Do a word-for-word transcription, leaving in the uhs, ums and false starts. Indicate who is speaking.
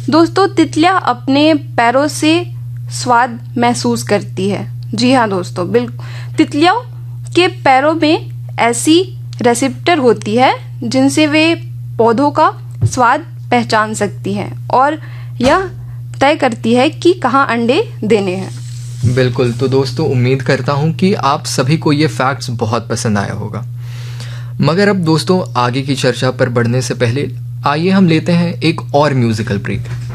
Speaker 1: दोस्तों, तितलियां अपने पैरों से स्वाद महसूस करती है। जी हाँ दोस्तों, बिल्कुल। तितलियों के पैरों में ऐसी रेसेप्टर होती है जिनसे वे पौधों का स्वाद पहचान सकती हैं और यह तय करती है कि कहाँ अंडे देने हैं।
Speaker 2: बिल्कुल। तो दोस्तों, उम्मीद करता हूँ कि आप सभी को ये फैक्ट्स बहुत पसंद आया होगा। मगर अब दोस्तों, आगे की चर्चा पर बढ़ने से पहले आइए हम लेते हैं एक और म्यूजिकल ब्रेक।